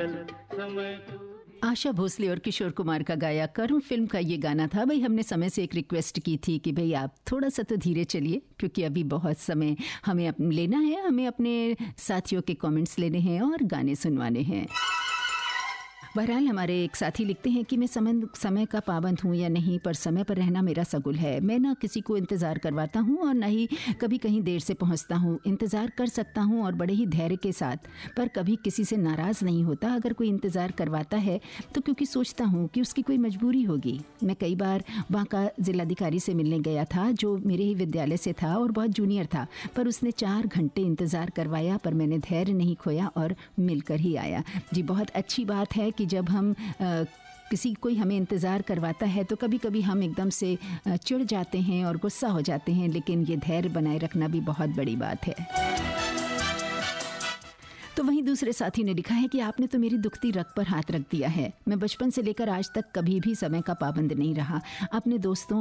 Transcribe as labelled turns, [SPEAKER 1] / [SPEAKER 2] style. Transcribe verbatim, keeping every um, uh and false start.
[SPEAKER 1] चल समय को।
[SPEAKER 2] आशा भोसले और किशोर कुमार का गाया कर्म फिल्म का ये गाना था। भाई हमने समय से एक रिक्वेस्ट की थी कि भाई आप थोड़ा सा तो धीरे चलिए, क्योंकि अभी बहुत समय हमें अप, लेना है, हमें अपने साथियों के कमेंट्स लेने हैं और गाने सुनवाने हैं। बहरहाल हमारे एक साथी लिखते हैं कि मैं समय समय का पाबंद हूँ या नहीं, पर समय पर रहना मेरा सगुल है। मैं ना किसी को इंतज़ार करवाता हूँ और ना ही कभी कहीं देर से पहुँचता हूँ। इंतज़ार कर सकता हूँ और बड़े ही धैर्य के साथ, पर कभी किसी से नाराज़ नहीं होता। अगर कोई इंतज़ार करवाता है तो क्योंकि सोचता हूँ कि उसकी कोई मजबूरी होगी। मैं कई बार वहाँ का जिलाधिकारी से मिलने गया था, जो मेरे ही विद्यालय से था और बहुत जूनियर था, पर उसने चार घंटे इंतज़ार करवाया, पर मैंने धैर्य नहीं खोया और मिलकर ही आया। जी, बहुत अच्छी बात है कि जब हम आ, किसी कोई हमें इंतज़ार करवाता है तो कभी कभी हम एकदम से चिढ़ जाते हैं और गुस्सा हो जाते हैं, लेकिन ये धैर्य बनाए रखना भी बहुत बड़ी बात है। तो वहीं दूसरे साथी ने लिखा है कि आपने तो मेरी दुखती रग पर हाथ रख दिया है। मैं बचपन से लेकर आज तक कभी भी समय का पाबंद नहीं रहा। अपने दोस्तों